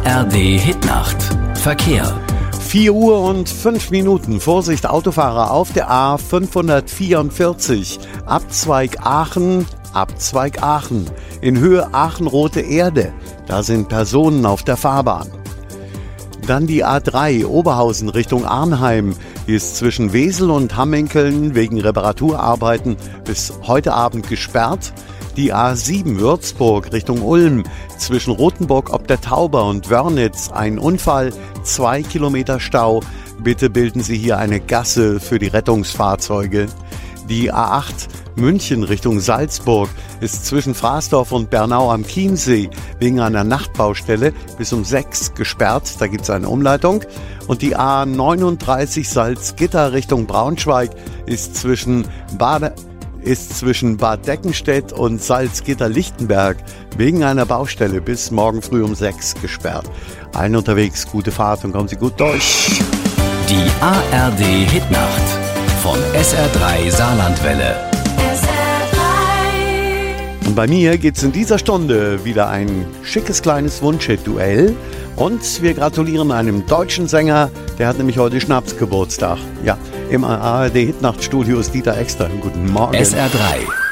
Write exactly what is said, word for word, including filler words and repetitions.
R D Hitnacht. Verkehr. vier Uhr und fünf Minuten. Vorsicht, Autofahrer auf der A fünfhundertvierundvierzig. Abzweig Aachen, Abzweig Aachen. In Höhe Aachen-Rote Erde. Da sind Personen auf der Fahrbahn. Dann die A drei Oberhausen Richtung Arnheim. Die ist zwischen Wesel und Hamminkeln wegen Reparaturarbeiten bis heute Abend gesperrt. Die A sieben Würzburg Richtung Ulm zwischen Rothenburg ob der Tauber und Wörnitz ein Unfall, zwei Kilometer Stau. Bitte bilden Sie hier eine Gasse für die Rettungsfahrzeuge. Die A acht München Richtung Salzburg ist zwischen Fraßdorf und Bernau am Chiemsee wegen einer Nachtbaustelle bis um sechs gesperrt. Da gibt es eine Umleitung. Und die A neununddreißig Salzgitter Richtung Braunschweig ist zwischen Bade ist zwischen Bad Deckenstedt und Salzgitter-Lichtenberg wegen einer Baustelle bis morgen früh um sechs gesperrt. Allen unterwegs, gute Fahrt und kommen Sie gut durch. Die A R D Hitnacht von S R drei Saarlandwelle. Und bei mir gibt es in dieser Stunde wieder ein schickes kleines Wunschhit-Duell. Und wir gratulieren einem deutschen Sänger, der hat nämlich heute Schnapsgeburtstag. Ja, im A R D Hitnachtstudio ist Dieter Exter. Guten Morgen. S R drei.